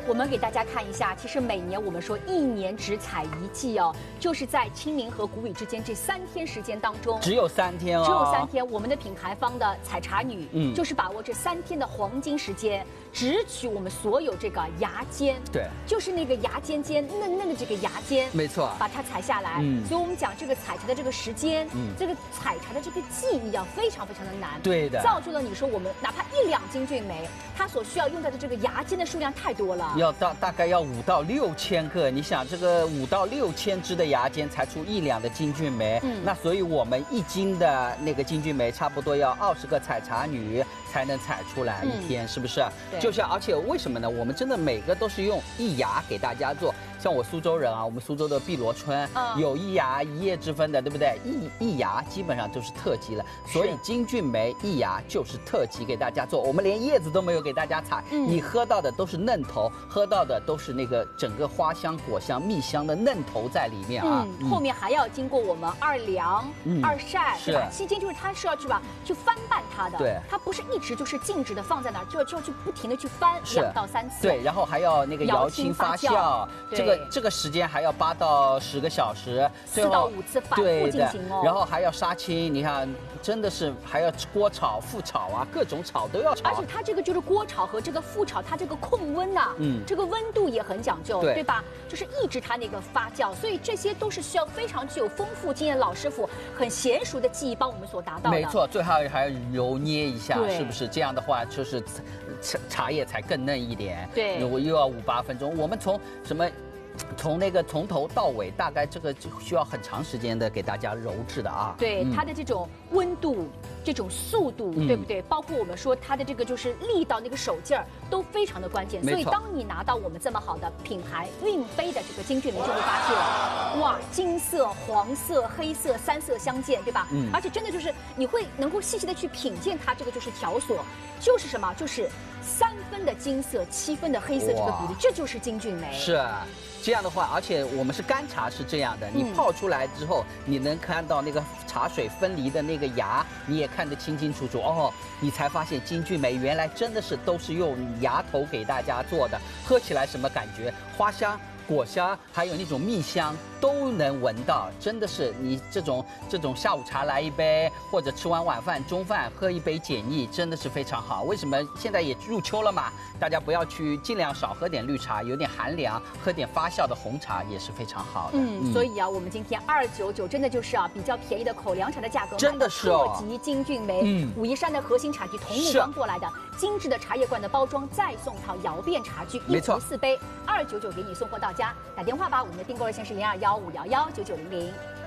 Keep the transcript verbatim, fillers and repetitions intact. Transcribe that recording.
我们给大家看一下，其实每年我们说一年只采一季哦，就是在清明和谷雨之间这三天时间当中， 只有三天哦， 只有三天。我们的品牌方的采茶女， 嗯， 就是把握这三天的黄金时间，只取我们所有这个芽尖， 对， 就是那个芽尖尖嫩嫩的这个芽尖， 没错， 把它采下来。嗯，所以我们讲这个采茶的这个时间，嗯，这个采茶的这个技艺啊，非常非常的难， 对的， 造就了你说我们哪怕一两金骏眉，它所需要用到的这个芽尖的数量太多了， 要大大概要五到六千个。你想这个五到六千支的芽尖才出一两的金骏眉，嗯，那所以我们一斤的那个金骏眉差不多要二十个采茶女才能采出来一天，嗯、是不是？就像而且为什么呢？我们真的每个都是用一芽给大家做。像我苏州人啊，我们苏州的碧螺春、嗯、有一芽一叶之分的，对不对？一一芽基本上就是特级了，所以金骏眉一芽就是特级给大家做。我们连叶子都没有给大家采，嗯、你喝到的都是嫩头，喝到的都是那个整个花香、果香、蜜香的嫩头在里面啊。 嗯，后面还要经过我们二凉、嗯、二晒，对吧？期间就是它是要去吧，去翻拌它的， 对， 它不是一直就是静止的放在那儿，就要就要去不停的去翻两到三次， 对，然后还要那个摇青发酵，这个。这个时间还要八到十个小时， 四到五次反复进行哦。 然后还要杀青，你看，真的是还要锅炒、复炒啊，各种炒都要炒。 而且它这个就是锅炒和这个复炒，它这个控温呐、啊，嗯，这个温度也很讲究，对, 对吧？就是抑制它那个发酵，所以这些都是需要非常具有丰富经验老师傅、很娴熟的技艺帮我们所达到的。 没错，最后还要揉捏一下，是不是？这样的话就是茶茶叶才更嫩一点。 对， 又又要五八分钟。我们从什么？从那个从头到尾，大概这个需要很长时间的给大家揉制的啊。 对，嗯、它的这种温度、这种速度，嗯、对不对？包括我们说它的这个就是力道、那个手劲儿都非常的关键。所以当你拿到我们这么好的品牌韵飞的这个金骏眉，就会发现，哇，金色、黄色、黑色三色相间，对吧？嗯。而且真的就是你会能够细细的去品鉴它这个就是条索，就是什么？就是三分的金色，七分的黑色这个比例，这就是金骏眉。 是。这样的话，而且我们是干茶是这样的，你泡出来之后，嗯、你能看到那个茶水分离的那个芽，你也看得清清楚楚哦，你才发现金骏眉原来真的是都是用芽头给大家做的，喝起来什么感觉？花香、果香，还有那种蜜香都能闻到，真的是你这种这种下午茶来一杯，或者吃完晚饭、中饭喝一杯解腻，真的是非常好。为什么现在也入秋了嘛？大家不要去尽量少喝点绿茶，有点寒凉，喝点发酵的红茶也是非常好的。 嗯，嗯所以啊，我们今天二九九真的就是啊比较便宜的口粮茶的价格， 真的是哦。 特级金骏眉，嗯，武夷山的核心产地桐木关过来的精致的茶叶罐的包装，再送套窑变茶具，一壶四杯，二九九给你送货到家。打电话吧，我们的订购热线是零二幺五幺幺九九零零。